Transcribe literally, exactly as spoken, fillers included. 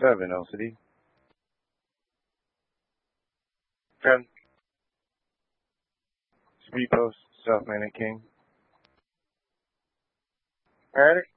Seven, L C D. Ten. Speed post, South Manor King. Alright.